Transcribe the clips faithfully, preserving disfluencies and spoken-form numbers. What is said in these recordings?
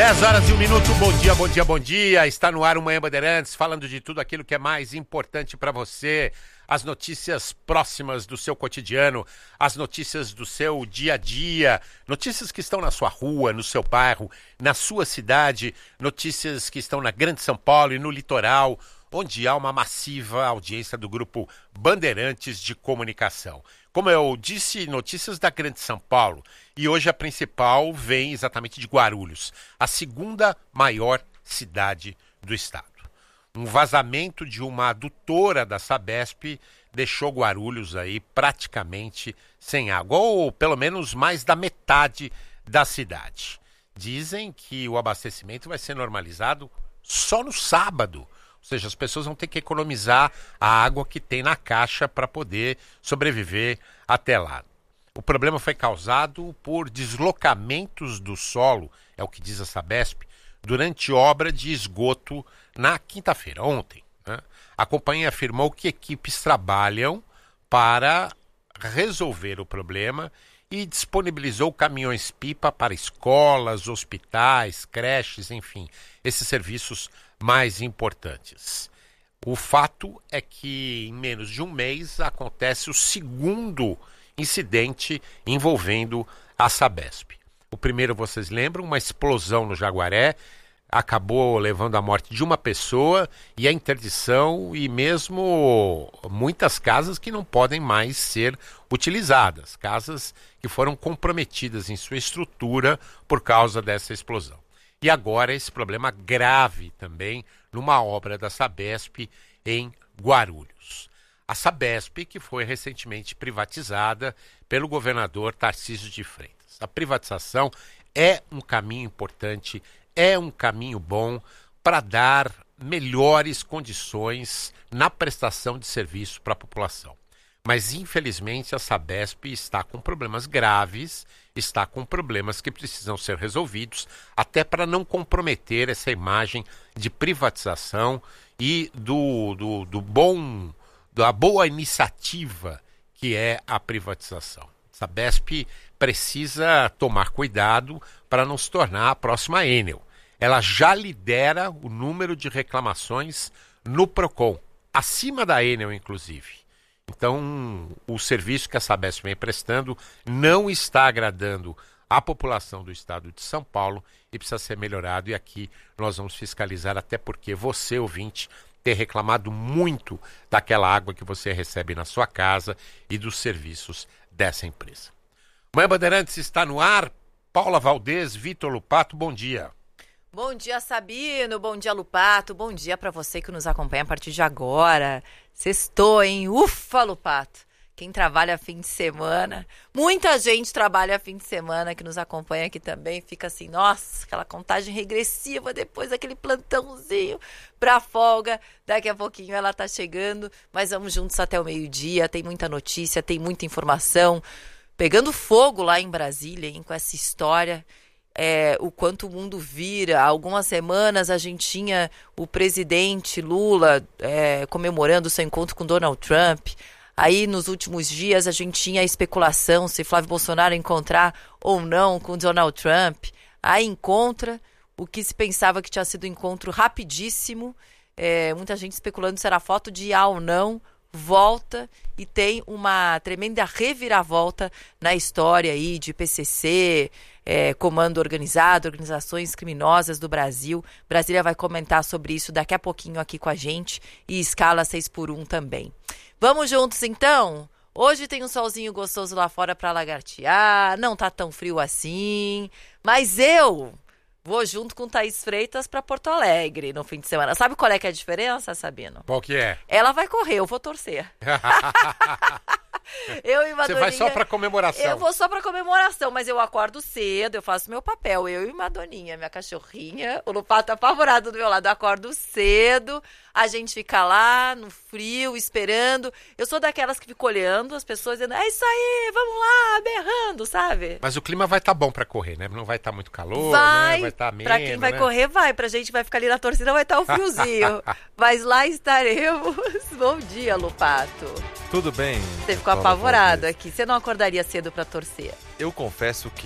dez horas e um minuto, bom dia, bom dia, bom dia. Está no ar o Manhã Bandeirantes, falando de tudo aquilo que é mais importante para você. As notícias próximas do seu cotidiano, as notícias do seu dia a dia, notícias que estão na sua rua, no seu bairro, na sua cidade, notícias que estão na Grande São Paulo e no litoral, onde há uma massiva audiência do grupo Bandeirantes de Comunicação. Como eu disse, notícias da Grande São Paulo, e hoje a principal vem exatamente de Guarulhos, a segunda maior cidade do estado. Um vazamento de uma adutora da Sabesp deixou Guarulhos aí praticamente sem água, ou pelo menos mais da metade da cidade. Dizem que o abastecimento vai ser normalizado só no sábado. Ou seja, as pessoas vão ter que economizar a água que tem na caixa para poder sobreviver até lá. O problema foi causado por deslocamentos do solo, é o que diz a Sabesp, durante obra de esgoto na quinta-feira, ontem. Né? A companhia afirmou que equipes trabalham para resolver o problema e disponibilizou caminhões-pipa para escolas, hospitais, creches, enfim, esses serviços mais importantes. O fato é que em menos de um mês acontece o segundo incidente envolvendo a Sabesp. O primeiro, vocês lembram, uma explosão no Jaguaré, acabou levando à morte de uma pessoa e a interdição e mesmo muitas casas que não podem mais ser utilizadas, casas que foram comprometidas em sua estrutura por causa dessa explosão. E agora esse problema grave também numa obra da Sabesp em Guarulhos. A Sabesp, que foi recentemente privatizada pelo governador Tarcísio de Freitas. A privatização é um caminho importante, é um caminho bom para dar melhores condições na prestação de serviço para a população. Mas, infelizmente, a Sabesp está com problemas graves, está com problemas que precisam ser resolvidos, até para não comprometer essa imagem de privatização e do, do, do bom, da boa iniciativa que é a privatização. A Sabesp precisa tomar cuidado para não se tornar a próxima Enel. Ela já lidera o número de reclamações no Procon, acima da Enel, inclusive. Então, o serviço que a Sabesp vem prestando não está agradando a população do estado de São Paulo e precisa ser melhorado. E aqui nós vamos fiscalizar, até porque você, ouvinte, tem reclamado muito daquela água que você recebe na sua casa e dos serviços dessa empresa. Manhã Bandeirantes está no ar. Paula Valdez, Vitor Lupato, bom dia. Bom dia, Sabino. Bom dia, Lupato. Bom dia para você que nos acompanha a partir de agora. Sextou, hein? Ufa, Lupato. Quem trabalha fim de semana. Muita gente trabalha fim de semana que nos acompanha aqui também. Fica assim, nossa, aquela contagem regressiva depois daquele plantãozinho pra folga. Daqui a pouquinho ela tá chegando. Mas vamos juntos até o meio-dia. Tem muita notícia, tem muita informação. Pegando fogo lá em Brasília, hein, com essa história, é, o quanto o mundo vira. Há algumas semanas a gente tinha o presidente Lula é, comemorando o seu encontro com Donald Trump. Aí, nos últimos dias, a gente tinha a especulação se Flávio Bolsonaro encontrar ou não com Donald Trump. Aí encontra o que se pensava que tinha sido um encontro rapidíssimo. É, muita gente especulando se era foto de ir ou não. Volta e tem uma tremenda reviravolta na história aí de P C C, é, Comando Organizado, organizações criminosas do Brasil. Brasília vai comentar sobre isso daqui a pouquinho aqui com a gente e escala seis por um também. Vamos juntos então? Hoje tem um solzinho gostoso lá fora para lagartear, não tá tão frio assim, mas eu vou junto com Thaís Freitas para Porto Alegre no fim de semana. Sabe qual é que é a diferença, Sabino? Qual que é? Ela vai correr, eu vou torcer. Eu e Madoninha, você vai só pra comemoração. Eu vou só pra comemoração, mas eu acordo cedo, eu faço meu papel. Eu e Madoninha, minha cachorrinha, o Lupato tá apavorado do meu lado. Eu acordo cedo, a gente fica lá no frio, esperando. Eu sou daquelas que fico olhando as pessoas dizendo, é isso aí, vamos lá, berrando, sabe? Mas o clima vai estar tá bom pra correr, né? Não vai estar tá muito calor, vai, né? Vai estar tá ameno, pra quem vai né? correr, vai. Pra gente que vai ficar ali na torcida, vai estar tá o friozinho. Mas lá estaremos. Bom dia, Lupato. Tudo bem? Você ficou apavorado aqui. Você não acordaria cedo pra torcer? Eu confesso que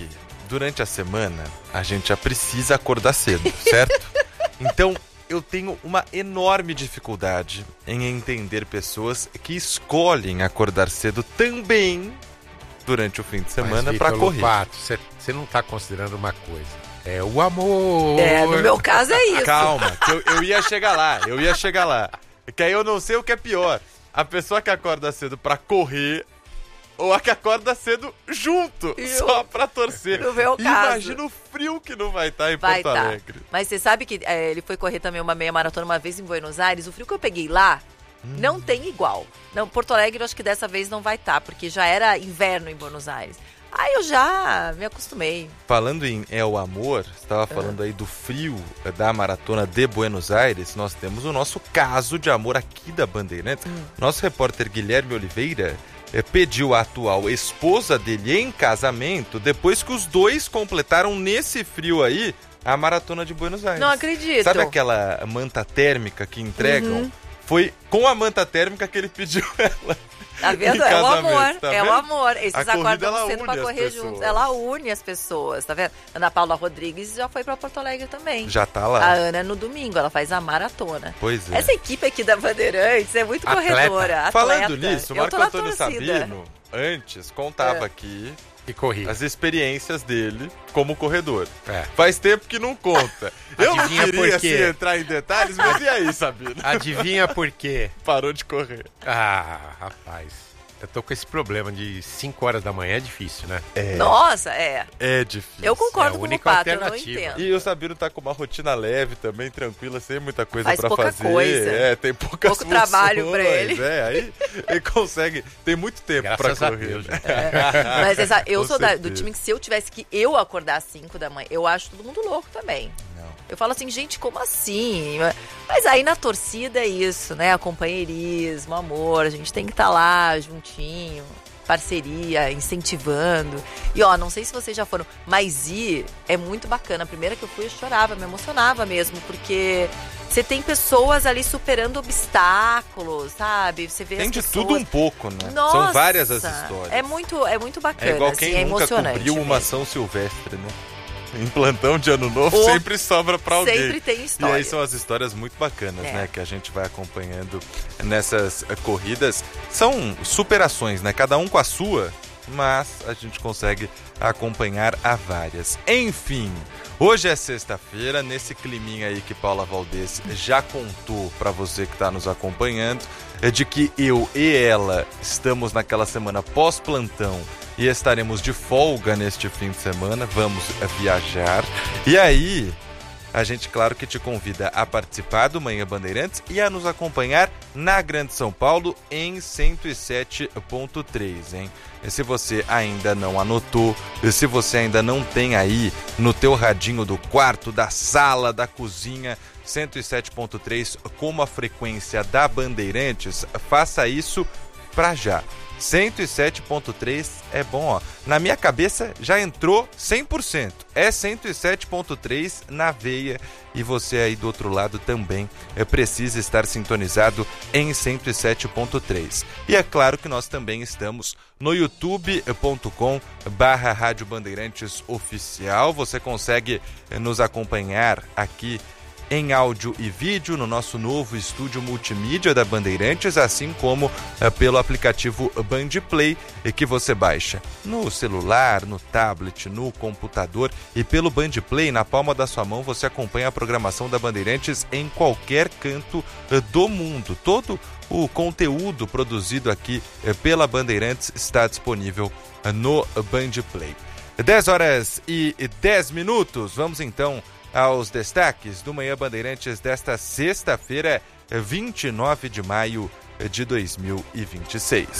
durante a semana a gente já precisa acordar cedo, certo? Então eu tenho uma enorme dificuldade em entender pessoas que escolhem acordar cedo também durante o fim de semana para correr. Você não está considerando uma coisa. É o amor. É, no meu caso é isso. Calma, que eu, eu ia chegar lá, eu ia chegar lá. Que aí eu não sei o que é pior. A pessoa que acorda cedo pra correr ou a que acorda cedo junto, eu, só pra torcer. No meu caso. Imagina o frio que não vai estar em vai Porto tá. Alegre. Mas você sabe que é, ele foi correr também uma meia maratona uma vez em Buenos Aires. O frio que eu peguei lá hum. não tem igual. Não, Porto Alegre eu acho que dessa vez não vai estar, porque já era inverno em Buenos Aires. Aí eu já me acostumei. Falando em É o Amor, você estava falando aí do frio da maratona de Buenos Aires. Nós temos o nosso caso de amor aqui da Bandeirantes. Hum. Nosso repórter Guilherme Oliveira eh, pediu a atual esposa dele em casamento depois que os dois completaram nesse frio aí a maratona de Buenos Aires. Não acredito. Sabe aquela manta térmica que entregam? Uhum. Foi com a manta térmica que ele pediu ela. Tá vendo? É o amor, tá é vendo? o amor. Esses A acordam corrida, cedo pra correr juntos. Ela une as pessoas, tá vendo? Ana Paula Rodrigues já foi pra Porto Alegre também. Já tá lá. A Ana no domingo, ela faz a maratona. Pois é. Essa equipe aqui da Bandeirantes é muito Atleta. corredora. Atleta. Falando nisso, o Eu Marco tô na Antônio torcida. Sabino, antes, contava É. aqui E corri. as experiências dele como corredor. É. Faz tempo que não conta. Eu não Adivinha queria por quê? assim, entrar em detalhes, mas e aí, Sabino? Adivinha por quê? Parou de correr. Ah, rapaz. Eu tô com esse problema de cinco horas da manhã, é difícil, né? É, Nossa, é. é difícil. Eu concordo É a com o única Pato, eu não alternativa. entendo. E o Sabino tá com uma rotina leve também, tranquila, sem muita coisa Faz pra pouca fazer. coisa. É, tem poucas Pouco trabalho funções, pra ele. É, aí ele consegue, tem muito tempo Graças pra a correr. Deus, né? É. Mas essa, eu Com sou da- do certeza. time que se eu tivesse que eu acordar às cinco da manhã, eu acho todo mundo louco também. Não. Eu falo assim, gente, como assim? Mas aí na torcida é isso, né? Companheirismo, amor, a gente tem que estar lá juntinho, parceria, incentivando. E ó, não sei se vocês já foram, mas ir é muito bacana. A primeira que eu fui eu chorava, me emocionava mesmo, porque você tem pessoas ali superando obstáculos, sabe? Você vê Tem as de pessoas... tudo um pouco, né? Nossa, São várias as histórias. É muito, é muito bacana, É igual assim, quem é nunca emocionante cobriu uma mesmo. ação silvestre, né? Em plantão de ano novo Ou sempre sobra pra alguém. Sempre tem E história. aí são as histórias muito bacanas, É. né? Que a gente vai acompanhando nessas eh, corridas. São superações, né? Cada um com a sua, mas a gente consegue acompanhar a várias. Enfim, hoje é sexta-feira, nesse climinha aí que Paula Valdez já contou pra você que tá nos acompanhando, é de que eu e ela estamos naquela semana pós-plantão e estaremos de folga neste fim de semana, vamos viajar. E aí, a gente, claro, que te convida a participar do Manhã Bandeirantes e a nos acompanhar na Grande São Paulo em cento e sete ponto três, hein? E se você ainda não anotou, e se você ainda não tem aí no teu radinho do quarto, da sala, da cozinha, cento e sete ponto três como a frequência da Bandeirantes, faça isso pra já. cento e sete ponto três é bom, ó. Na minha cabeça já entrou cem por cento. É cento e sete ponto três na veia e você aí do outro lado também é, precisa estar sintonizado em cento e sete ponto três. E é claro que nós também estamos no youtube ponto com barra Rádio Bandeirantes Oficial. Você consegue é, nos acompanhar aqui em áudio e vídeo no nosso novo estúdio multimídia da Bandeirantes, assim como eh, pelo aplicativo Bandplay, eh, que você baixa no celular, no tablet, no computador, e pelo Bandplay, na palma da sua mão, você acompanha a programação da Bandeirantes em qualquer canto eh, do mundo. Todo o conteúdo produzido aqui eh, pela Bandeirantes está disponível eh, no Bandplay. dez horas e dez minutos, vamos então aos destaques do Manhã Bandeirantes desta sexta-feira, vinte e nove de maio de dois mil e vinte e seis.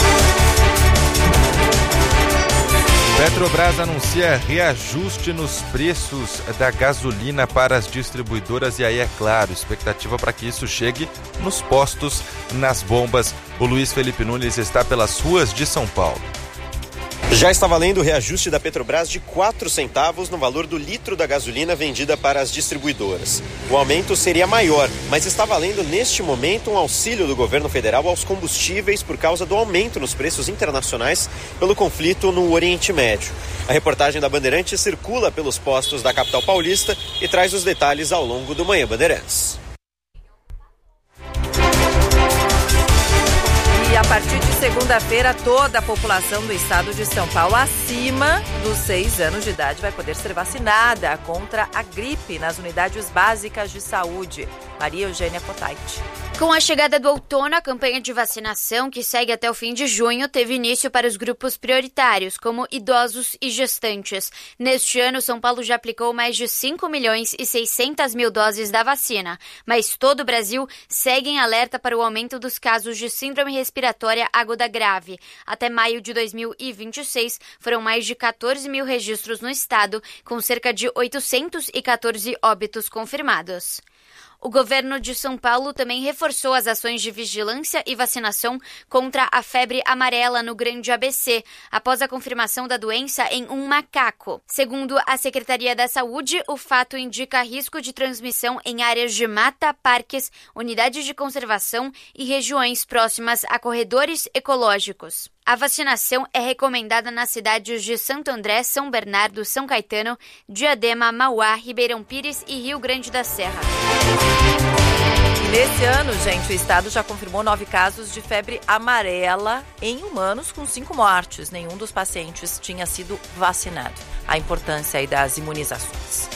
Petrobras anuncia reajuste nos preços da gasolina para as distribuidoras e aí, é claro, expectativa para que isso chegue nos postos, nas bombas. O Luiz Felipe Nunes está pelas ruas de São Paulo. Já está valendo o reajuste da Petrobras de quatro centavos no valor do litro da gasolina vendida para as distribuidoras. O aumento seria maior, mas está valendo neste momento um auxílio do governo federal aos combustíveis por causa do aumento nos preços internacionais pelo conflito no Oriente Médio. A reportagem da Bandeirantes circula pelos postos da capital paulista e traz os detalhes ao longo do Manhã Bandeirantes. E a partir de segunda-feira, toda a população do estado de São Paulo acima dos seis anos de idade vai poder ser vacinada contra a gripe nas unidades básicas de saúde. Maria Eugênia Potaiti. Com a chegada do outono, a campanha de vacinação, que segue até o fim de junho, teve início para os grupos prioritários, como idosos e gestantes. Neste ano, São Paulo já aplicou mais de cinco milhões e seiscentas mil doses da vacina, mas todo o Brasil segue em alerta para o aumento dos casos de síndrome respiratória aguda grave. Até maio de dois mil e vinte e seis, foram mais de quatorze mil registros no estado, com cerca de oitocentos e quatorze óbitos confirmados. O governo de São Paulo também reforçou as ações de vigilância e vacinação contra a febre amarela no Grande A B C, após a confirmação da doença em um macaco. Segundo a Secretaria da Saúde, o fato indica risco de transmissão em áreas de mata, parques, unidades de conservação e regiões próximas a corredores ecológicos. A vacinação é recomendada nas cidades de Santo André, São Bernardo, São Caetano, Diadema, Mauá, Ribeirão Pires e Rio Grande da Serra. E nesse ano, gente, o estado já confirmou nove casos de febre amarela em humanos, com cinco mortes. Nenhum dos pacientes tinha sido vacinado. A importância aí das imunizações.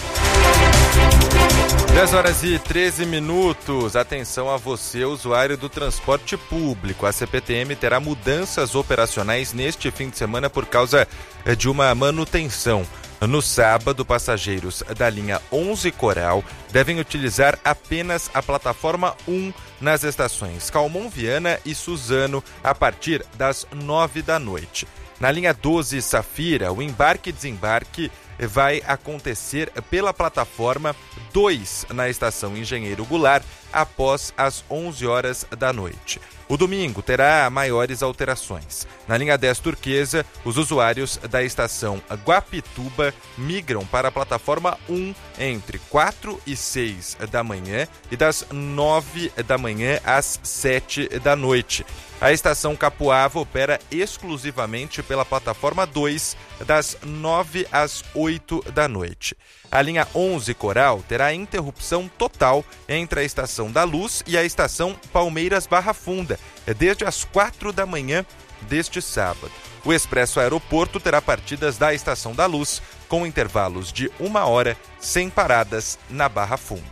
dez horas e treze minutos. Atenção a você, usuário do transporte público. A C P T M terá mudanças operacionais neste fim de semana por causa de uma manutenção. No sábado, passageiros da linha onze Coral devem utilizar apenas a plataforma um nas estações Calmon Viana e Suzano a partir das nove da noite. Na linha doze Safira, o embarque e desembarque vai acontecer pela plataforma dois na estação Engenheiro Goulart após as onze horas da noite. O domingo terá maiores alterações. Na linha dez Turquesa, os usuários da estação Guapituba migram para a plataforma um entre quatro e seis da manhã e das nove da manhã às sete da noite. A estação Capuava opera exclusivamente pela plataforma dois, das nove às oito da noite. A linha onze Coral terá interrupção total entre a Estação da Luz e a Estação Palmeiras Barra Funda, desde as quatro da manhã deste sábado. O Expresso Aeroporto terá partidas da Estação da Luz, com intervalos de uma hora, sem paradas na Barra Funda.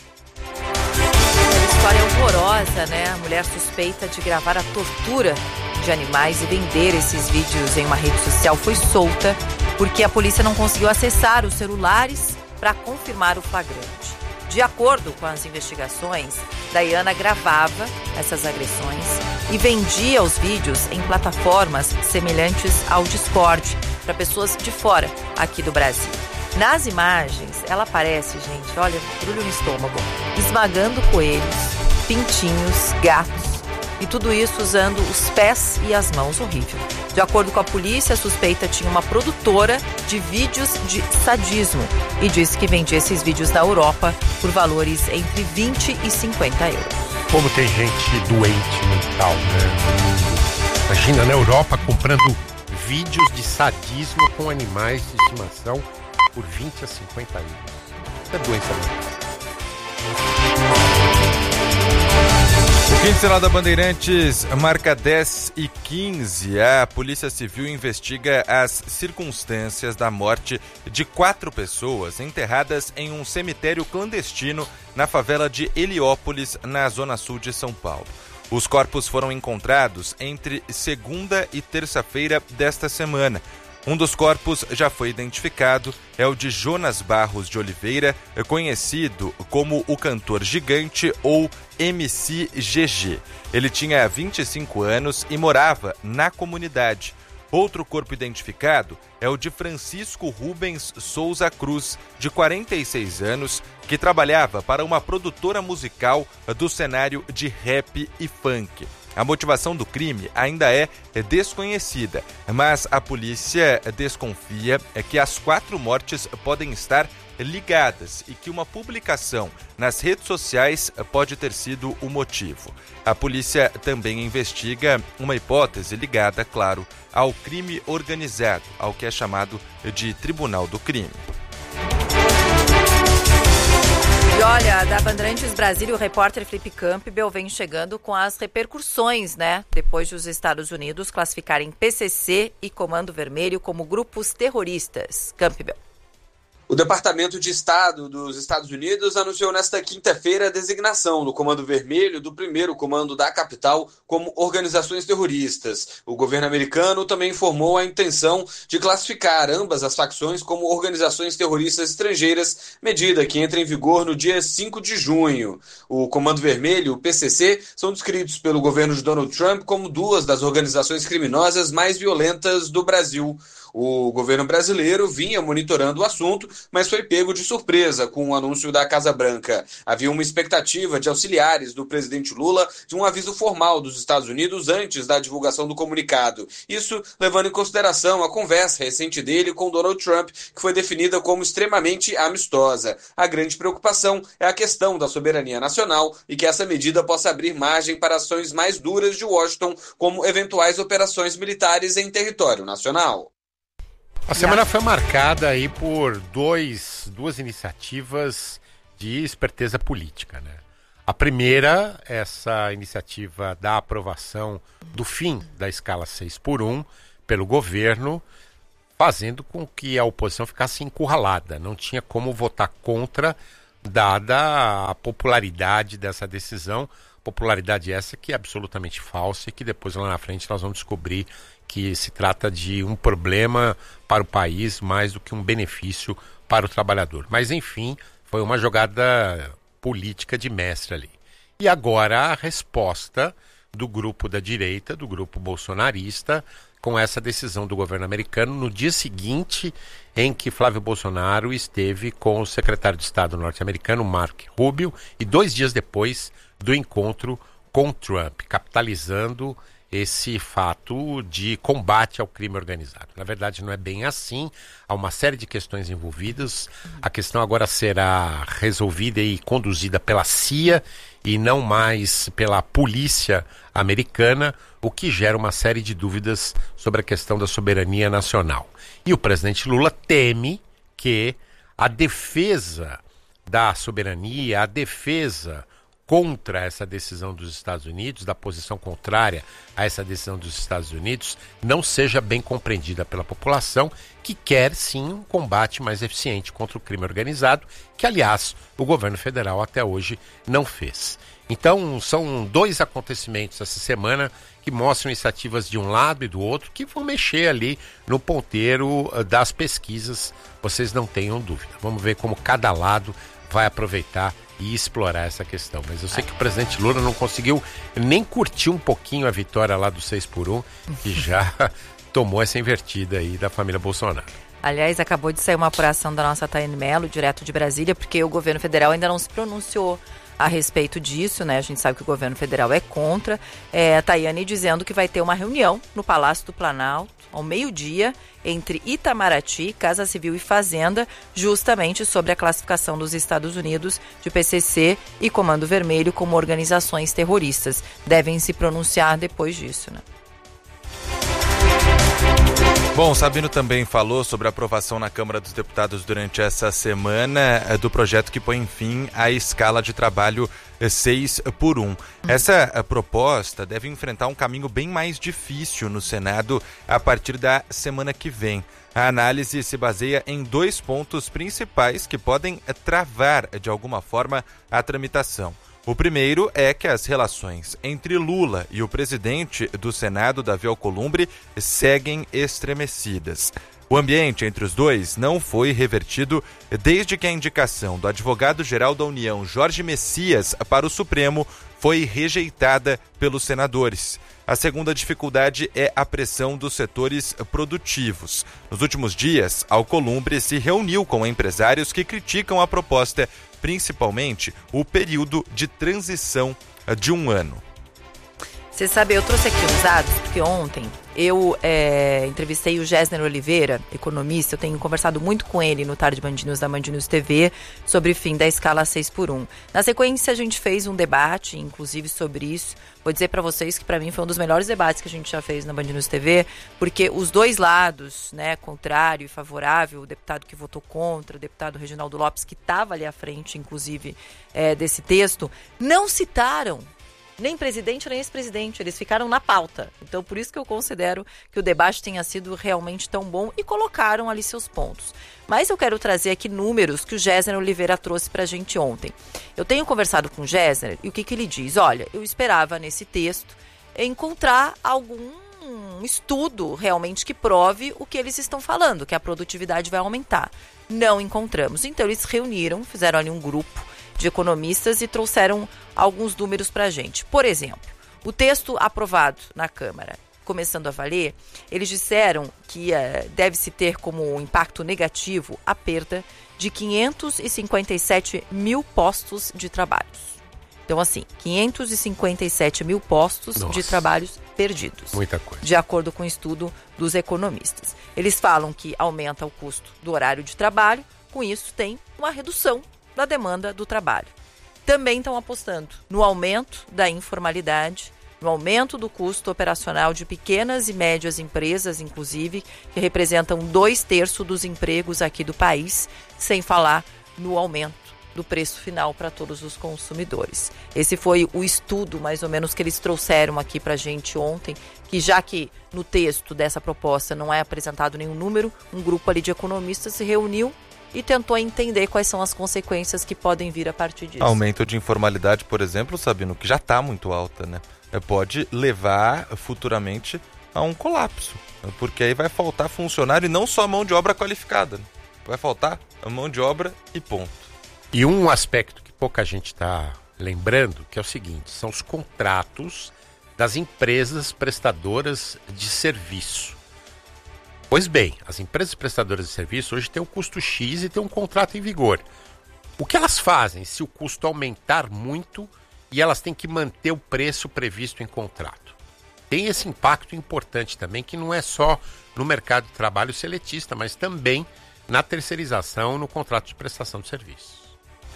História horrorosa, né? A mulher suspeita de gravar a tortura de animais e vender esses vídeos em uma rede social foi solta porque a polícia não conseguiu acessar os celulares para confirmar o flagrante. De acordo com as investigações, Dayana gravava essas agressões e vendia os vídeos em plataformas semelhantes ao Discord para pessoas de fora aqui do Brasil. Nas imagens, ela aparece, gente, olha, barulho no estômago, esmagando coelhos, pintinhos, gatos, e tudo isso usando os pés e as mãos, horrível. De acordo com a polícia, a suspeita tinha uma produtora de vídeos de sadismo e disse que vendia esses vídeos na Europa por valores entre vinte e cinquenta euros. Como tem gente doente mental, né? Imagina, na Europa comprando vídeos de sadismo com animais de estimação por vinte a cinquenta euros. É doença mental. O Quinzenal da Bandeirantes marca dez e quinze. A Polícia Civil investiga as circunstâncias da morte de quatro pessoas enterradas em um cemitério clandestino na favela de Heliópolis, na zona sul de São Paulo. Os corpos foram encontrados entre segunda e terça-feira desta semana. Um dos corpos já foi identificado, é o de Jonas Barros de Oliveira, conhecido como o Cantor Gigante ou M C G G. Ele tinha vinte e cinco anos e morava na comunidade. Outro corpo identificado é o de Francisco Rubens Souza Cruz, de quarenta e seis anos, que trabalhava para uma produtora musical do cenário de rap e funk. A motivação do crime ainda é desconhecida, mas a polícia desconfia que as quatro mortes podem estar ligadas e que uma publicação nas redes sociais pode ter sido o motivo. A polícia também investiga uma hipótese ligada, claro, ao crime organizado, ao que é chamado de Tribunal do Crime. E olha, da Bandeirantes Brasília, o repórter Felipe Campbell vem chegando com as repercussões, né? Depois de os Estados Unidos classificarem P C C e Comando Vermelho como grupos terroristas. Campbell. O Departamento de Estado dos Estados Unidos anunciou nesta quinta-feira a designação do Comando Vermelho do primeiro comando da capital como organizações terroristas. O governo americano também informou a intenção de classificar ambas as facções como organizações terroristas estrangeiras, medida que entra em vigor no dia cinco de junho. O Comando Vermelho e o P C C são descritos pelo governo de Donald Trump como duas das organizações criminosas mais violentas do Brasil. O governo brasileiro vinha monitorando o assunto, mas foi pego de surpresa com o anúncio da Casa Branca. Havia uma expectativa de auxiliares do presidente Lula de um aviso formal dos Estados Unidos antes da divulgação do comunicado. Isso levando em consideração a conversa recente dele com Donald Trump, que foi definida como extremamente amistosa. A grande preocupação é a questão da soberania nacional e que essa medida possa abrir margem para ações mais duras de Washington, como eventuais operações militares em território nacional. A semana foi marcada aí por dois, duas iniciativas de esperteza política, né? A primeira, essa iniciativa da aprovação do fim da escala seis por um pelo governo, fazendo com que a oposição ficasse encurralada. Não tinha como votar contra, dada a popularidade dessa decisão. Popularidade essa que é absolutamente falsa e que depois lá na frente nós vamos descobrir que se trata de um problema para o país mais do que um benefício para o trabalhador. Mas enfim, foi uma jogada política de mestre ali. E agora a resposta do grupo da direita, do grupo bolsonarista, com essa decisão do governo americano no dia seguinte em que Flávio Bolsonaro esteve com o secretário de Estado norte-americano, Marco Rubio, e dois dias depois do encontro com Trump, capitalizando esse fato de combate ao crime organizado. Na verdade, não é bem assim. Há uma série de questões envolvidas. A questão agora será resolvida e conduzida pela C I A e não mais pela polícia americana, o que gera uma série de dúvidas sobre a questão da soberania nacional. E o presidente Lula teme que a defesa da soberania, a defesa contra essa decisão dos Estados Unidos, da posição contrária a essa decisão dos Estados Unidos, não seja bem compreendida pela população, que quer sim um combate mais eficiente contra o crime organizado, que aliás o governo federal até hoje não fez. Então são dois acontecimentos essa semana que mostram iniciativas de um lado e do outro que vão mexer ali no ponteiro das pesquisas, vocês não tenham dúvida. Vamos ver como cada lado vai aproveitar e explorar essa questão. Mas eu sei que o presidente Lula não conseguiu nem curtir um pouquinho a vitória lá do seis por um, que já tomou essa invertida aí da família Bolsonaro. Aliás, acabou de sair uma apuração da nossa Tayane Mello, direto de Brasília, porque o governo federal ainda não se pronunciou a respeito disso, né? A gente sabe que o governo federal é contra. É, a Tayane dizendo que vai ter uma reunião no Palácio do Planalto, ao meio-dia, entre Itamaraty, Casa Civil e Fazenda, justamente sobre a classificação dos Estados Unidos de P C C e Comando Vermelho como organizações terroristas. Devem se pronunciar depois disso, né? Bom, Sabino também falou sobre a aprovação na Câmara dos Deputados durante essa semana do projeto que põe fim à escala de trabalho seis por um. Essa proposta deve enfrentar um caminho bem mais difícil no Senado a partir da semana que vem. A análise se baseia em dois pontos principais que podem travar, de alguma forma, a tramitação. O primeiro é que as relações entre Lula e o presidente do Senado, Davi Alcolumbre, seguem estremecidas. O ambiente entre os dois não foi revertido desde que a indicação do advogado-geral da União, Jorge Messias, para o Supremo foi rejeitada pelos senadores. A segunda dificuldade é a pressão dos setores produtivos. Nos últimos dias, Alcolumbre se reuniu com empresários que criticam a proposta, principalmente o período de transição de um ano. Você sabe, eu trouxe aqui os dados, porque ontem eu é, entrevistei o Gessner Oliveira, economista. Eu tenho conversado muito com ele no Tarde Band News da Band News T V sobre o fim da escala seis por um. Na sequência, a gente fez um debate, inclusive, sobre isso. Vou dizer para vocês que, para mim, foi um dos melhores debates que a gente já fez na Band News T V, porque os dois lados, né, contrário e favorável, o deputado que votou contra, o deputado Reginaldo Lopes, que estava ali à frente, inclusive, é, desse texto, não citaram nem presidente, nem ex-presidente, eles ficaram na pauta. Então, por isso que eu considero que o debate tenha sido realmente tão bom e colocaram ali seus pontos. Mas eu quero trazer aqui números que o Gessner Oliveira trouxe pra gente ontem. Eu tenho conversado com o Gessner e o que, que ele diz? Olha, eu esperava nesse texto encontrar algum estudo realmente que prove o que eles estão falando, que a produtividade vai aumentar. Não encontramos. Então, eles reuniram, fizeram ali um grupo de economistas e trouxeram alguns números para a gente. Por exemplo, o texto aprovado na Câmara, começando a valer, eles disseram que uh, deve-se ter como impacto negativo a perda de quinhentos e cinquenta e sete mil postos de trabalho. Então, assim, quinhentos e cinquenta e sete mil postos Nossa. de trabalhos perdidos. Muita coisa. De acordo com o estudo dos economistas. Eles falam que aumenta o custo do horário de trabalho, com isso tem uma redução da demanda do trabalho. Também estão apostando no aumento da informalidade, no aumento do custo operacional de pequenas e médias empresas, inclusive, que representam dois terços dos empregos aqui do país, sem falar no aumento do preço final para todos os consumidores. Esse foi o estudo, mais ou menos, que eles trouxeram aqui para a gente ontem, que já que no texto dessa proposta não é apresentado nenhum número, um grupo ali de economistas se reuniu e tentou entender quais são as consequências que podem vir a partir disso. Aumento de informalidade, por exemplo, Sabino, que já está muito alta, né? Pode levar futuramente a um colapso, porque aí vai faltar funcionário e não só mão de obra qualificada. Né? Vai faltar a mão de obra e ponto. E um aspecto que pouca gente está lembrando, que é o seguinte, são os contratos das empresas prestadoras de serviço. Pois bem, as empresas prestadoras de serviço hoje têm um custo X e têm um contrato em vigor. O que elas fazem se o custo aumentar muito e elas têm que manter o preço previsto em contrato? Tem esse impacto importante também, que não é só no mercado de trabalho seletista, mas também na terceirização, no contrato de prestação de serviço.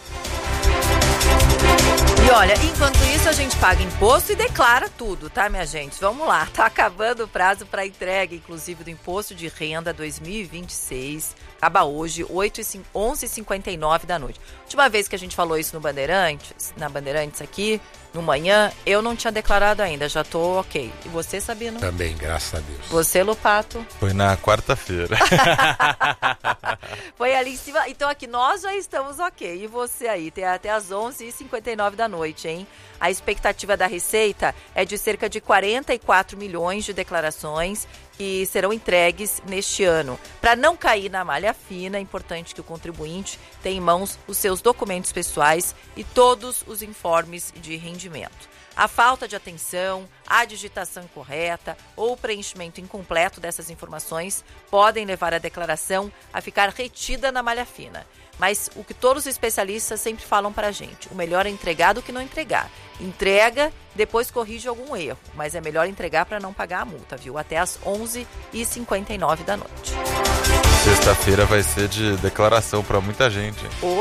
E olha, enquanto isso a gente paga imposto e declara tudo, tá, minha gente? Vamos lá, tá acabando o prazo para entrega, inclusive, do Imposto de Renda dois mil e vinte e seis. Acaba hoje, onze e cinquenta e nove da noite. Última vez que a gente falou isso no Bandeirantes, na Bandeirantes aqui, no manhã, eu não tinha declarado ainda, já tô ok. E você, Sabino? Também, graças a Deus. Você, Lupato? Foi na quarta-feira. Foi ali em cima. Então aqui nós já estamos ok. E você aí? Tem até as onze e cinquenta e nove da noite, hein? A expectativa da Receita é de cerca de quarenta e quatro milhões de declarações que serão entregues neste ano. Para não cair na malha fina, é importante que o contribuinte tenha em mãos os seus documentos pessoais e todos os informes de rendimento. A falta de atenção, a digitação incorreta ou o preenchimento incompleto dessas informações podem levar a declaração a ficar retida na malha fina. Mas o que todos os especialistas sempre falam para a gente, o melhor é entregar do que não entregar. Entrega, depois corrige algum erro, mas é melhor entregar para não pagar a multa, viu? Até às onze e cinquenta e nove da noite. Sexta-feira vai ser de declaração para muita gente. Oh.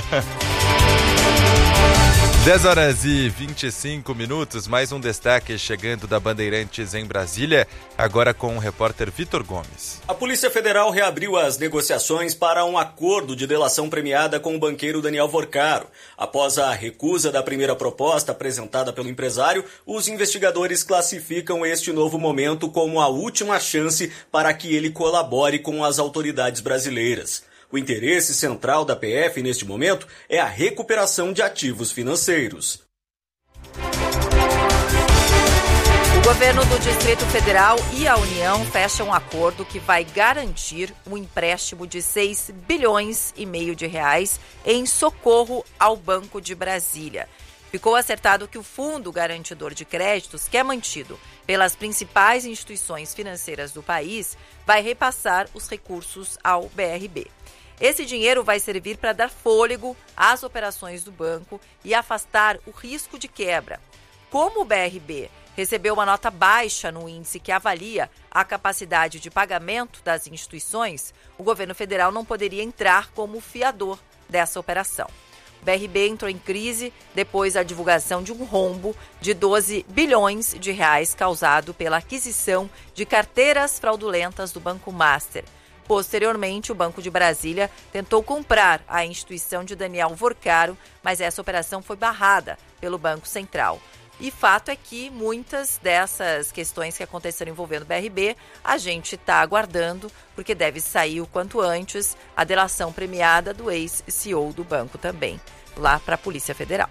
dez horas e vinte e cinco minutos, mais um destaque chegando da Bandeirantes em Brasília, agora com o repórter Vitor Gomes. A Polícia Federal reabriu as negociações para um acordo de delação premiada com o banqueiro Daniel Vorcaro. Após a recusa da primeira proposta apresentada pelo empresário, os investigadores classificam este novo momento como a última chance para que ele colabore com as autoridades brasileiras. O interesse central da P F neste momento é a recuperação de ativos financeiros. O governo do Distrito Federal e a União fecham um acordo que vai garantir um empréstimo de seis bilhões e meio de reais em socorro ao Banco de Brasília. Ficou acertado que o Fundo Garantidor de Créditos, que é mantido pelas principais instituições financeiras do país, vai repassar os recursos ao B R B. Esse dinheiro vai servir para dar fôlego às operações do banco e afastar o risco de quebra. Como o B R B recebeu uma nota baixa no índice que avalia a capacidade de pagamento das instituições, o governo federal não poderia entrar como fiador dessa operação. O B R B entrou em crise depois da divulgação de um rombo de doze bilhões de reais causado pela aquisição de carteiras fraudulentas do Banco Master. Posteriormente, o Banco de Brasília tentou comprar a instituição de Daniel Vorcaro, mas essa operação foi barrada pelo Banco Central. E fato é que muitas dessas questões que aconteceram envolvendo o B R B, a gente está aguardando, porque deve sair o quanto antes a delação premiada do ex-C E O do banco também, lá para a Polícia Federal.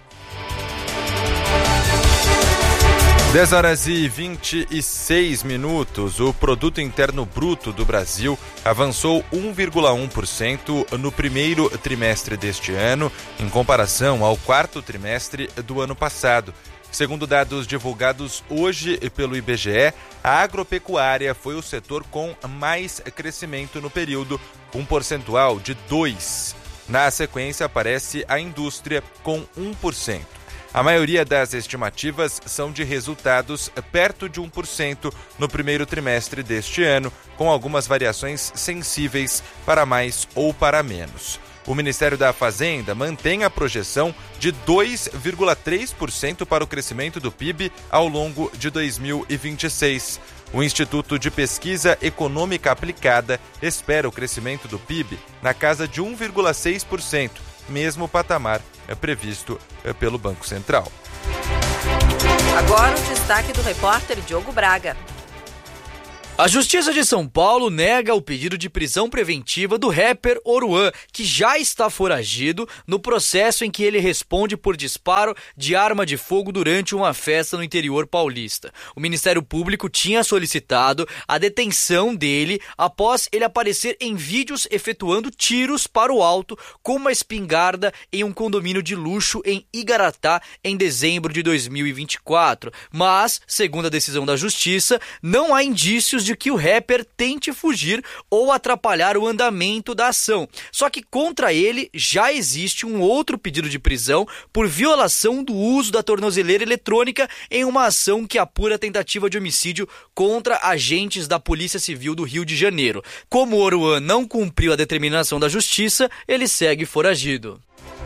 dez horas e vinte e seis minutos. O Produto Interno Bruto do Brasil avançou um vírgula um por cento no primeiro trimestre deste ano, em comparação ao quarto trimestre do ano passado. Segundo dados divulgados hoje pelo I B G E, a agropecuária foi o setor com mais crescimento no período, um percentual de dois por cento. Na sequência, aparece a indústria com um por cento. A maioria das estimativas são de resultados perto de um por cento no primeiro trimestre deste ano, com algumas variações sensíveis para mais ou para menos. O Ministério da Fazenda mantém a projeção de dois vírgula três por cento para o crescimento do P I B ao longo de dois mil e vinte e seis. O Instituto de Pesquisa Econômica Aplicada espera o crescimento do P I B na casa de um vírgula seis por cento, mesmo patamar previsto pelo Banco Central. Agora o destaque do repórter Diogo Braga. A Justiça de São Paulo nega o pedido de prisão preventiva do rapper Oruan, que já está foragido no processo em que ele responde por disparo de arma de fogo durante uma festa no interior paulista. O Ministério Público tinha solicitado a detenção dele após ele aparecer em vídeos efetuando tiros para o alto com uma espingarda em um condomínio de luxo em Igaratá em dezembro de dois mil e vinte e quatro. Mas, segundo a decisão da Justiça, não há indícios de que o rapper tente fugir ou atrapalhar o andamento da ação. Só que contra ele já existe um outro pedido de prisão por violação do uso da tornozeleira eletrônica em uma ação que apura tentativa de homicídio contra agentes da Polícia Civil do Rio de Janeiro. Como o Oruan não cumpriu a determinação da Justiça, ele segue foragido.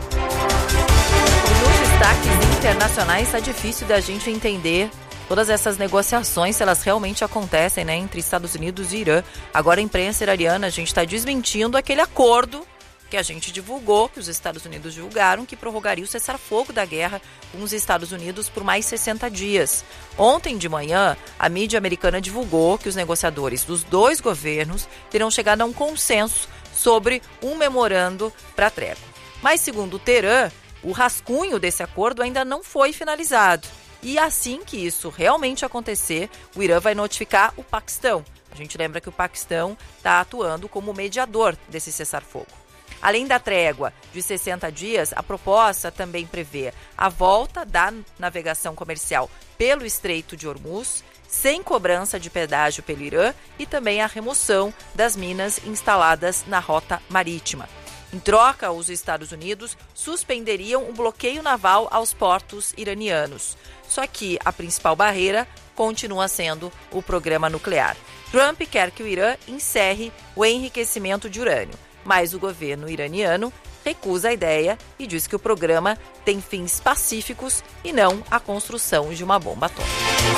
Nos destaques internacionais está difícil da gente entender todas essas negociações, se elas realmente acontecem, né, entre Estados Unidos e Irã. Agora a imprensa iraniana, a gente está desmentindo aquele acordo que a gente divulgou, que os Estados Unidos divulgaram, que prorrogaria o cessar-fogo da guerra com os Estados Unidos por mais sessenta dias. Ontem de manhã, a mídia americana divulgou que os negociadores dos dois governos terão chegado a um consenso sobre um memorando para trégua. Mas, segundo o Teherã, o rascunho desse acordo ainda não foi finalizado. E assim que isso realmente acontecer, o Irã vai notificar o Paquistão. A gente lembra que o Paquistão está atuando como mediador desse cessar-fogo. Além da trégua de sessenta dias, a proposta também prevê a volta da navegação comercial pelo Estreito de Hormuz, sem cobrança de pedágio pelo Irã, e também a remoção das minas instaladas na rota marítima. Em troca, os Estados Unidos suspenderiam o bloqueio naval aos portos iranianos. Só que a principal barreira continua sendo o programa nuclear. Trump quer que o Irã encerre o enriquecimento de urânio, mas o governo iraniano recusa a ideia e diz que o programa tem fins pacíficos e não a construção de uma bomba atômica.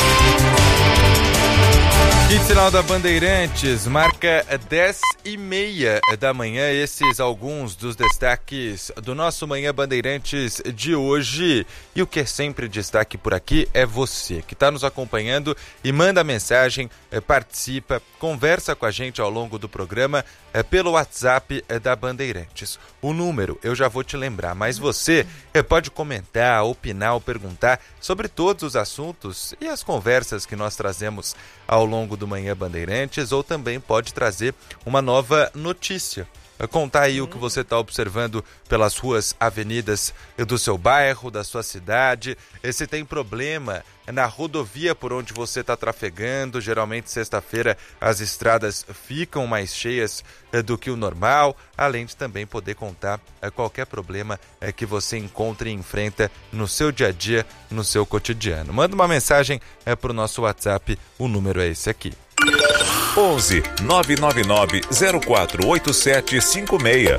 Hit Sinal da Bandeirantes, marca dez e meia da manhã. Esses alguns dos destaques do nosso Manhã Bandeirantes de hoje. E o que é sempre destaque por aqui é você que está nos acompanhando e manda mensagem, participa, conversa com a gente ao longo do programa pelo WhatsApp da Bandeirantes. O número eu já vou te lembrar, mas você pode comentar, opinar ou perguntar sobre todos os assuntos e as conversas que nós trazemos ao longo do Manhã Bandeirantes, ou também pode trazer uma nova notícia contar aí o que você está observando pelas ruas, avenidas do seu bairro, da sua cidade. Se tem problema na rodovia por onde você está trafegando, geralmente sexta-feira as estradas ficam mais cheias do que o normal, além de também poder contar qualquer problema que você encontre e enfrenta no seu dia a dia, no seu cotidiano. Manda uma mensagem para o nosso WhatsApp, o número é esse aqui. onze nove nove nove zero quatro oito sete cinco seis.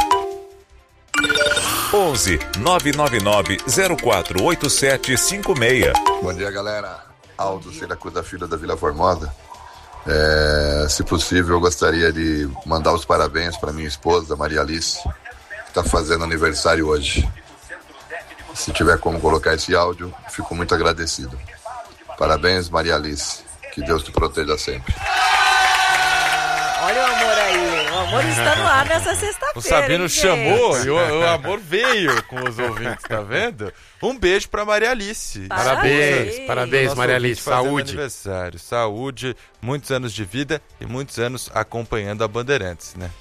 onze nove nove nove zero quatro oito sete cinco seis. Bom dia, galera. Aldo Siracusa da Filha da Vila Formosa. É, se possível, eu gostaria de mandar os parabéns para minha esposa, Maria Alice, que está fazendo aniversário hoje. Se tiver como colocar esse áudio, fico muito agradecido. Parabéns, Maria Alice. Que Deus te proteja sempre. Olha o amor aí. O amor está no ar nessa sexta-feira. O Sabino hein, chamou gente? e o, o amor veio com os ouvintes, tá vendo? Um beijo pra Maria Alice. Parabéns, parabéns, Maria Alice. Saúde. Aniversário, saúde, muitos anos de vida e muitos anos acompanhando a Bandeirantes, né?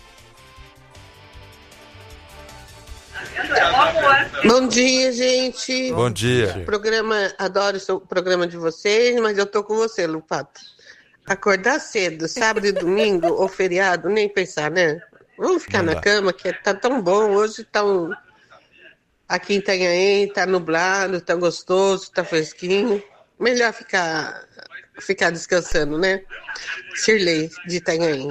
Bom dia, gente. Bom dia. Programa, adoro o programa de vocês, mas eu tô com você, Lupato. Acordar cedo, sábado e domingo, ou feriado, nem pensar, né? Vamos ficar Não na dá. cama, que tá tão bom. Hoje tá um... Aqui em Itanhaém, tá nublado, tá gostoso, tá fresquinho. Melhor ficar, ficar descansando, né? Shirley, de Itanhaém.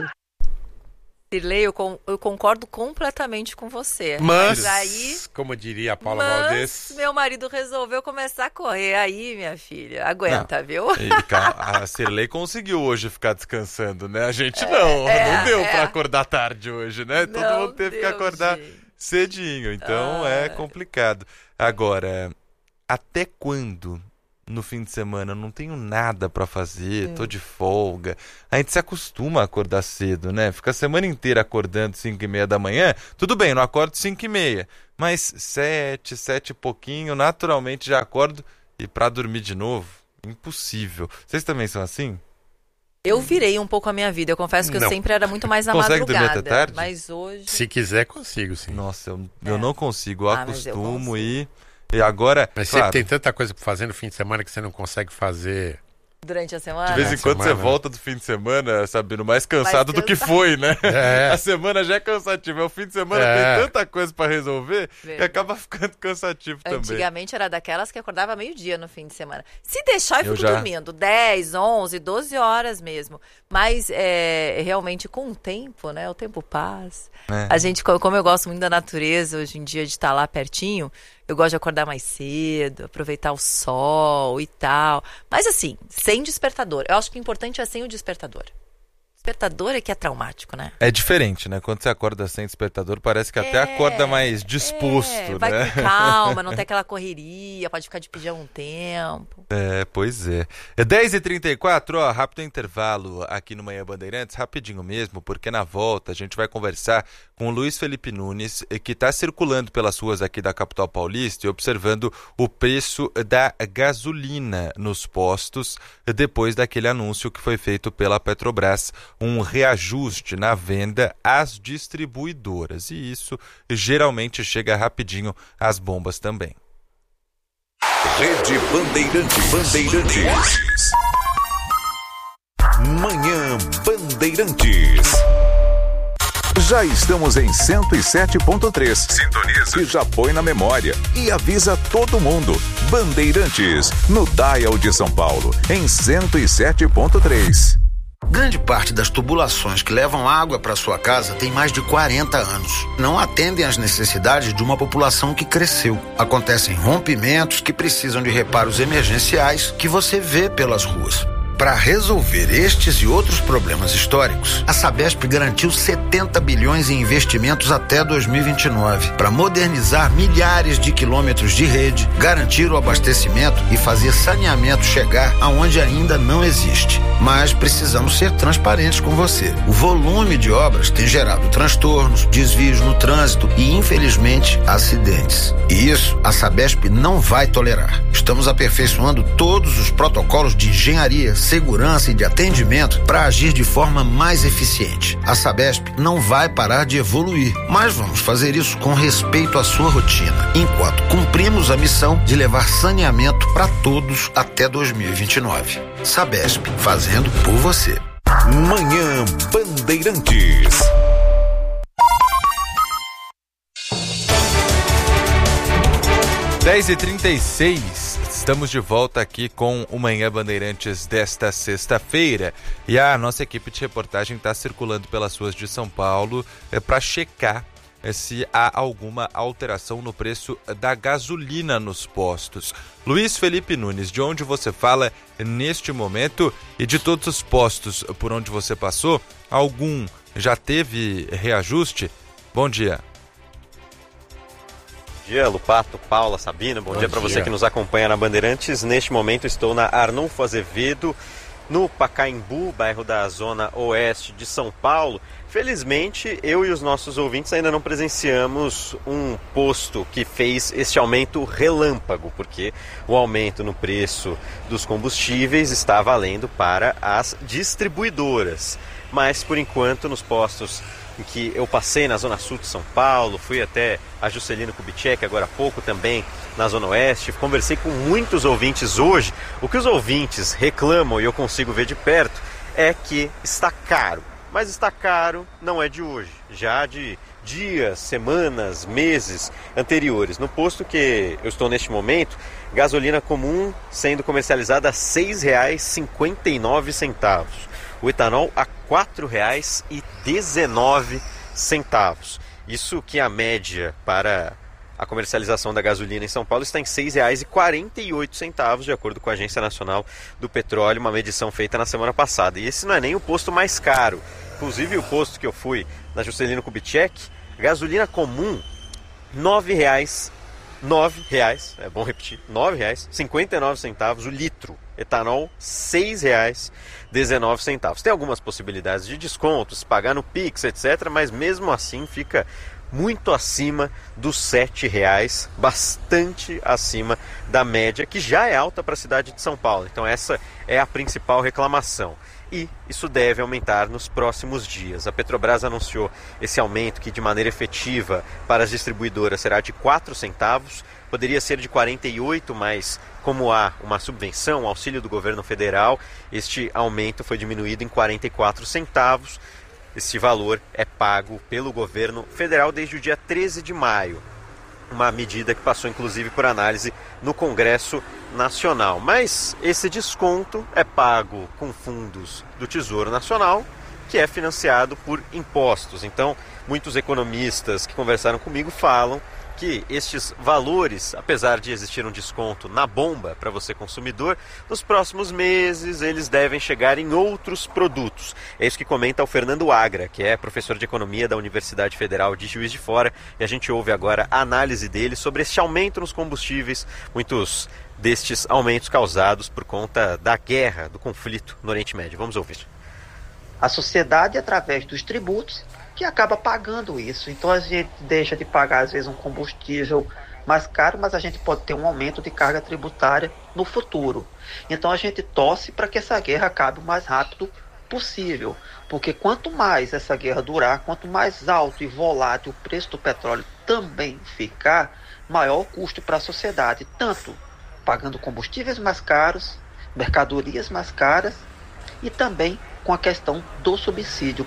Sirley, eu, con- eu concordo completamente com você. Mas, aí, como diria a Paula mas Valdez... meu marido resolveu começar a correr. Aí, minha filha, aguenta, viu? E ca- a Cirlei conseguiu hoje ficar descansando, né? A gente não, é, não deu é. pra acordar tarde hoje, né? Todo Não mundo teve que deu, acordar gente. cedinho, então Ah. é complicado. Agora, até quando no fim de semana eu não tenho nada pra fazer, tô de folga? A gente se acostuma a acordar cedo, né? Fica a semana inteira acordando cinco e meia da manhã, tudo bem, não acordo cinco e meia, mas sete, sete e pouquinho, naturalmente já acordo e pra dormir de novo, impossível. Vocês também são assim? Eu virei um pouco a minha vida. Eu confesso que Não. eu sempre era muito mais na Consegue dormir madrugada. até tarde? Mas hoje... Se quiser, consigo, sim. Nossa, eu, eu É. não consigo, eu Ah, mas eu acostumo consigo. e, e agora, Mas claro, sempre tem tanta coisa pra fazer no fim de semana que você não consegue fazer. Durante a semana? de vez em na quando você semana. volta do fim de semana, Sabino, mais cansado do que cansado. foi, né? É. A semana já é cansativa, o fim de semana É. tem tanta coisa pra resolver que Verdade. acaba ficando cansativo também. Antigamente era daquelas que acordava meio-dia no fim de semana. Se deixar, eu Eu fico já. dormindo dez, onze, doze horas mesmo. Mas é, realmente com o tempo, né? O tempo passa. É. A gente, co- como eu gosto muito da natureza hoje em dia, de estar lá pertinho, eu gosto de acordar mais cedo, aproveitar o sol e tal. Mas assim, sem despertador. Eu acho que o importante é sem o despertador. Despertador é que é traumático, né? É diferente, né? Quando você acorda sem despertador, parece que até É, acorda mais disposto, é, vai né? com calma, não tem aquela correria, pode ficar de pijama um tempo. É, pois é. É dez e trinta e quatro, ó, rápido intervalo aqui no Manhã Bandeirantes, rapidinho mesmo, porque na volta a gente vai conversar com o Luiz Felipe Nunes, eh, que está circulando pelas ruas aqui da capital paulista e observando o preço da gasolina nos postos, eh, depois daquele anúncio que foi feito pela Petrobras, um reajuste na venda às distribuidoras. E isso geralmente chega rapidinho às bombas também. Rede Bandeirantes. Bandeirantes. Manhã Bandeirantes. Já estamos em cento e sete ponto três. Sintoniza. E já põe na memória. E avisa todo mundo. Bandeirantes, no Dial de São Paulo, em cento e sete ponto três. Grande parte das tubulações que levam água para sua casa tem mais de quarenta anos. Não atendem às necessidades de uma população que cresceu. Acontecem rompimentos que precisam de reparos emergenciais que você vê pelas ruas. Para resolver estes e outros problemas históricos, a Sabesp garantiu setenta bilhões em investimentos até dois mil e vinte e nove para modernizar milhares de quilômetros de rede, garantir o abastecimento e fazer saneamento chegar aonde ainda não existe. Mas precisamos ser transparentes com você. O volume de obras tem gerado transtornos, desvios no trânsito e, infelizmente, acidentes. E isso a Sabesp não vai tolerar. Estamos aperfeiçoando todos os protocolos de engenharia, segurança e de atendimento para agir de forma mais eficiente. A Sabesp não vai parar de evoluir, mas vamos fazer isso com respeito à sua rotina, enquanto cumprimos a missão de levar saneamento para todos até dois mil e vinte e nove. Sabesp, fazendo por você. Manhã Bandeirantes. dez e trinta e seis, estamos de volta aqui com o Manhã Bandeirantes desta sexta-feira e a nossa equipe de reportagem está circulando pelas ruas de São Paulo é, para checar é, se há alguma alteração no preço da gasolina nos postos. Luiz Felipe Nunes, de onde você fala neste momento e de todos os postos por onde você passou, algum já teve reajuste? Bom dia. Bom dia, Lupato, Paula, Sabina, bom, bom dia para você que nos acompanha na Bandeirantes. Neste momento estou na Arnulfo Azevedo, no Pacaembu, bairro da Zona Oeste de São Paulo. Felizmente, eu e os nossos ouvintes ainda não presenciamos um posto que fez este aumento relâmpago, porque o aumento no preço dos combustíveis está valendo para as distribuidoras. Mas, por enquanto, nos postos em que eu passei na Zona Sul de São Paulo, fui até a Juscelino Kubitschek agora há pouco também na Zona Oeste, conversei com muitos ouvintes hoje. O que os ouvintes reclamam, e eu consigo ver de perto, é que está caro. Mas está caro não é de hoje, já de dias, semanas, meses anteriores. No posto que eu estou neste momento, gasolina comum sendo comercializada a seis reais e cinquenta e nove centavos. O etanol a quatro reais e dezenove centavos. Isso que a média para a comercialização da gasolina em São Paulo está em seis reais e quarenta e oito centavos, de acordo com a Agência Nacional do Petróleo, uma medição feita na semana passada. E esse não é nem o posto mais caro. Inclusive o posto que eu fui na Juscelino Kubitschek, gasolina comum, nove reais, nove reais, é bom repetir, nove reais, cinquenta e nove centavos o litro. Etanol, seis reais e dezenove centavos. Tem algumas possibilidades de descontos, pagar no Pix, etcétera, mas mesmo assim fica muito acima dos sete reais, bastante acima da média, que já é alta para a cidade de São Paulo. Então essa é a principal reclamação. E isso deve aumentar nos próximos dias. A Petrobras anunciou esse aumento que de maneira efetiva para as distribuidoras será de quatro centavos, poderia ser de quarenta e oito, mas como há uma subvenção, um auxílio do governo federal, este aumento foi diminuído em quarenta e quatro centavos. Esse valor é pago pelo governo federal desde o dia treze de maio. Uma medida que passou inclusive por análise no Congresso Nacional. Mas esse desconto é pago com fundos do Tesouro Nacional, que é financiado por impostos. Então, muitos economistas que conversaram comigo falam que estes valores, apesar de existir um desconto na bomba para você consumidor, nos próximos meses eles devem chegar em outros produtos. É isso que comenta o Fernando Agra, que é professor de economia da Universidade Federal de Juiz de Fora, e a gente ouve agora a análise dele sobre este aumento nos combustíveis, muitos destes aumentos causados por conta da guerra, do conflito no Oriente Médio. Vamos ouvir. A sociedade, através dos tributos, que acaba pagando isso. Então a gente deixa de pagar às vezes um combustível mais caro, mas a gente pode ter um aumento de carga tributária no futuro. Então a gente torce para que essa guerra acabe o mais rápido possível, porque quanto mais essa guerra durar, quanto mais alto e volátil o preço do petróleo também ficar, maior o custo para a sociedade, tanto pagando combustíveis mais caros, mercadorias mais caras e também com a questão do subsídio.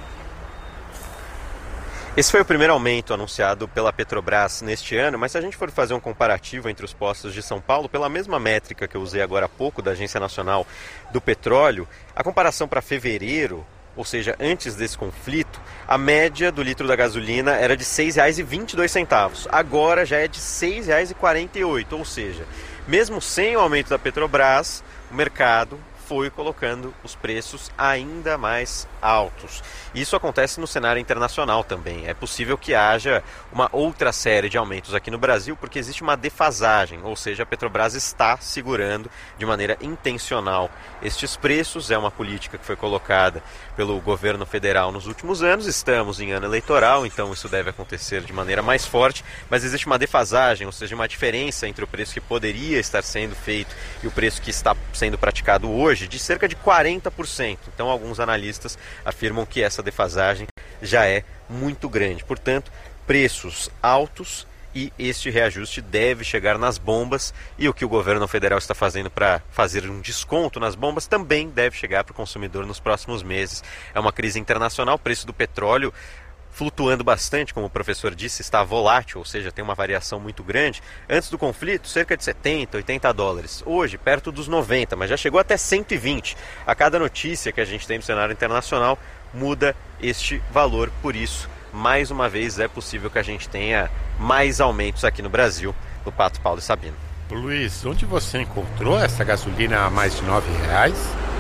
Esse foi o primeiro aumento anunciado pela Petrobras neste ano, mas se a gente for fazer um comparativo entre os postos de São Paulo, pela mesma métrica que eu usei agora há pouco da Agência Nacional do Petróleo, a comparação para fevereiro, ou seja, antes desse conflito, a média do litro da gasolina era de seis reais e vinte e dois centavos. Agora já é de seis reais e quarenta e oito, ou seja, mesmo sem o aumento da Petrobras, o mercado foi colocando os preços ainda mais altos. Isso acontece no cenário internacional também. É possível que haja uma outra série de aumentos aqui no Brasil, porque existe uma defasagem, ou seja, a Petrobras está segurando de maneira intencional estes preços. É uma política que foi colocada pelo governo federal nos últimos anos. Estamos em ano eleitoral, então isso deve acontecer de maneira mais forte, mas existe uma defasagem, ou seja, uma diferença entre o preço que poderia estar sendo feito e o preço que está sendo praticado hoje. hoje de cerca de quarenta por cento. Então alguns analistas afirmam que essa defasagem já é muito grande. Portanto, preços altos e este reajuste deve chegar nas bombas, e o que o governo federal está fazendo para fazer um desconto nas bombas também deve chegar para o consumidor nos próximos meses. É uma crise internacional, o preço do petróleo flutuando bastante, como o professor disse, está volátil, ou seja, tem uma variação muito grande. Antes do conflito, cerca de setenta, oitenta dólares. Hoje, perto dos noventa, mas já chegou até cento e vinte. A cada notícia que a gente tem no cenário internacional, muda este valor. Por isso, mais uma vez, é possível que a gente tenha mais aumentos aqui no Brasil, do Pato, Paulo e Sabino. Luiz, onde você encontrou essa gasolina a mais de nove reais?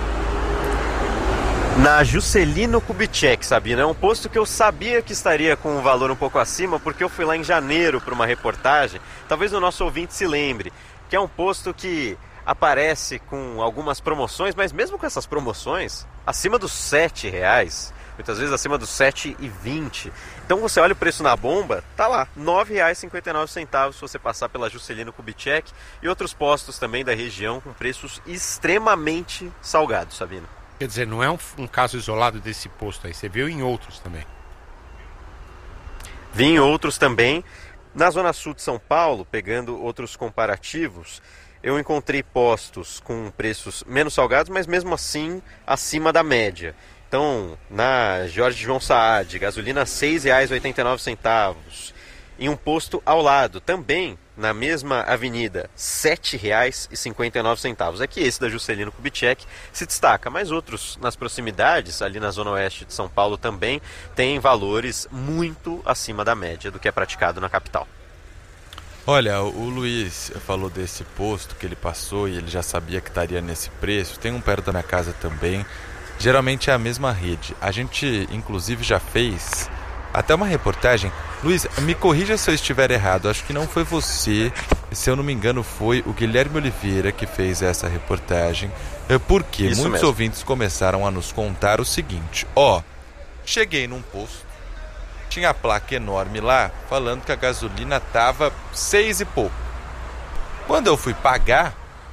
Na Juscelino Kubitschek, Sabina. É um posto que eu sabia que estaria com um valor um pouco acima, porque eu fui lá em janeiro para uma reportagem. Talvez o nosso ouvinte se lembre, que é um posto que aparece com algumas promoções, mas mesmo com essas promoções, acima dos sete reais, muitas vezes acima dos sete reais e vinte centavos. Então você olha o preço na bomba, tá lá, nove reais e cinquenta e nove centavos se você passar pela Juscelino Kubitschek, e outros postos também da região com preços extremamente salgados, Sabina. Quer dizer, não é um, um caso isolado desse posto aí, você viu em outros também? Vi em outros também. Na Zona Sul de São Paulo, pegando outros comparativos, eu encontrei postos com preços menos salgados, mas mesmo assim acima da média. Então, na Jorge João Saad, gasolina seis reais e oitenta e nove centavos. Em um posto ao lado, também na mesma avenida, sete reais e cinquenta e nove centavos. É que esse da Juscelino Kubitschek se destaca, mas outros nas proximidades, ali na zona oeste de São Paulo também, têm valores muito acima da média do que é praticado na capital. Olha, o Luiz falou desse posto que ele passou e ele já sabia que estaria nesse preço. Tem um perto da minha casa também. Geralmente é a mesma rede. A gente, inclusive, já fez até uma reportagem. Luiz, me corrija se eu estiver errado. Acho que não foi você. Se eu não me engano, foi o Guilherme Oliveira que fez essa reportagem. Porque Isso muitos mesmo. ouvintes começaram a nos contar o seguinte. Ó, cheguei num posto, tinha a placa enorme lá, falando que a gasolina tava seis e pouco. Quando eu fui pagar,